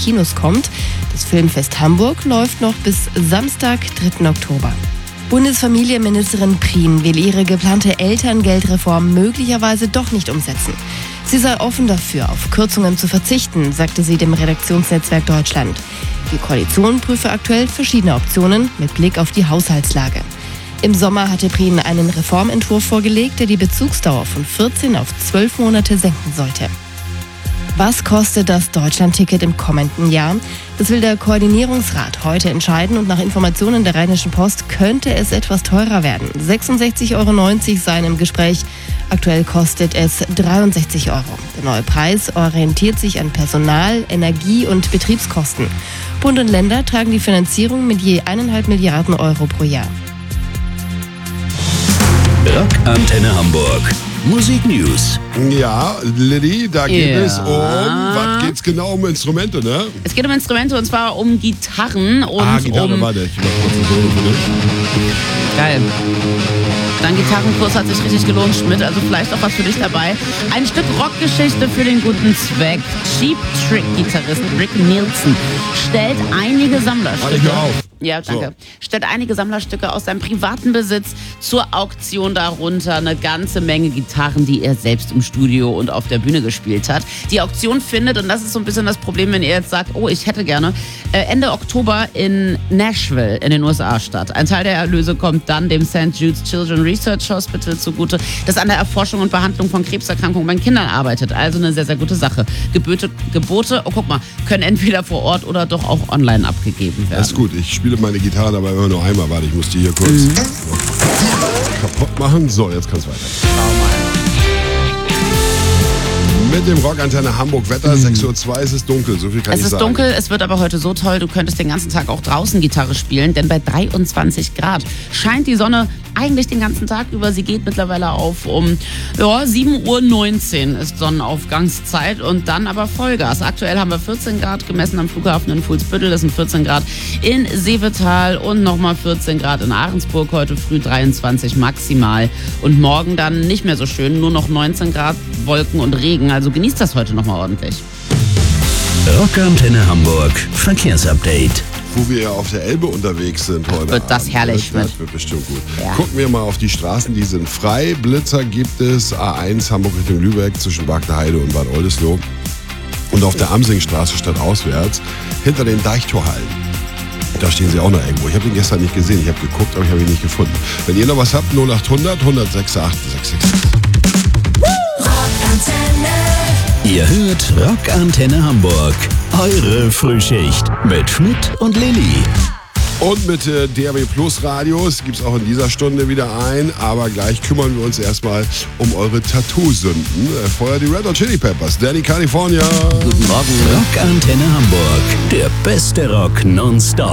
Kinos kommt. Das Filmfest Hamburg läuft noch bis Samstag, 3. Oktober. Bundesfamilienministerin Prien will ihre geplante Elterngeldreform möglicherweise doch nicht umsetzen. Sie sei offen dafür, auf Kürzungen zu verzichten, sagte sie dem Redaktionsnetzwerk Deutschland. Die Koalition prüfe aktuell verschiedene Optionen mit Blick auf die Haushaltslage. Im Sommer hatte Prien einen Reformentwurf vorgelegt, der die Bezugsdauer von 14 auf 12 Monate senken sollte. Was kostet das Deutschlandticket im kommenden Jahr? Das will der Koordinierungsrat heute entscheiden und nach Informationen der Rheinischen Post könnte es etwas teurer werden. 66,90 Euro seien im Gespräch. Aktuell kostet es 63 Euro. Der neue Preis orientiert sich an Personal-, Energie- und Betriebskosten. Bund und Länder tragen die Finanzierung mit je 1,5 Milliarden Euro pro Jahr. Rockantenne Hamburg. Musik News. Ja, Lilly, da geht es was geht's genau um Instrumente, ne? Es geht um Instrumente und zwar um Gitarren und Gitarre, warte, ich mach kurz ein Solo für dich. Geil. Dein Gitarrenkurs hat sich richtig gelohnt, Schmidt, also vielleicht auch was für dich dabei. Ein Stück Rockgeschichte für den guten Zweck. Cheap Trick-Gitarrist Rick Nielsen stellt einige Sammlerstücke. Ja, danke. So. Stellt einige Sammlerstücke aus seinem privaten Besitz zur Auktion, darunter eine ganze Menge Gitarren, die er selbst im Studio und auf der Bühne gespielt hat. Die Auktion findet, und das ist so ein bisschen das Problem, wenn ihr jetzt sagt, oh, ich hätte gerne, Ende Oktober in Nashville in den USA statt. Ein Teil der Erlöse kommt dann dem St. Jude's Children's Research Hospital zugute, das an der Erforschung und Behandlung von Krebserkrankungen bei Kindern arbeitet. Also eine sehr, sehr gute Sache. Gebote, oh guck mal, können entweder vor Ort oder doch auch online abgegeben werden. Das ist gut, ich spiele meine Gitarre aber immer nur einmal. Warte, ich muss die hier kurz kaputt machen. So, jetzt kann es weiter. Mit dem Rockantenne Hamburg Wetter, 6:02 Uhr, es ist dunkel, so viel kann ich sagen. Es ist dunkel, es wird aber heute so toll, du könntest den ganzen Tag auch draußen Gitarre spielen, denn bei 23 Grad scheint die Sonne eigentlich den ganzen Tag über. Sie geht mittlerweile auf um 7:19 Uhr ist Sonnenaufgangszeit und dann aber Vollgas. Aktuell haben wir 14 Grad gemessen am Flughafen in Fuhlsbüttel, das sind 14 Grad in Seevetal und nochmal 14 Grad in Ahrensburg, heute früh 23 maximal und morgen dann nicht mehr so schön, nur noch 19 Grad, Wolken und Regen, also genießt das heute nochmal ordentlich. Rockantenne Hamburg, Verkehrsupdate. Wo wir ja auf der Elbe unterwegs sind heute. Wird das herrlich, Das wird bestimmt gut. Ja. Gucken wir mal auf die Straßen, die sind frei. Blitzer gibt es, A1 Hamburg Richtung Lübeck zwischen Bagdeheide und Bad Oldesloe. Und auf der Amsingstraße stadtauswärts hinter den Deichtorhallen. Da stehen sie auch noch irgendwo. Ich habe ihn gestern nicht gesehen. Ich habe geguckt, aber ich habe ihn nicht gefunden. Wenn ihr noch was habt, 0800 106 866. Ihr hört Rockantenne Hamburg. Eure Frühschicht mit Schmidt und Lilly. Und mit DAB Plus Radios gibt es auch in dieser Stunde wieder ein. Aber gleich kümmern wir uns erstmal um eure Tattoo-Sünden. Vorher die Red Hot Chili Peppers, Danny California. Guten Morgen. Rockantenne Hamburg. Der beste Rock nonstop.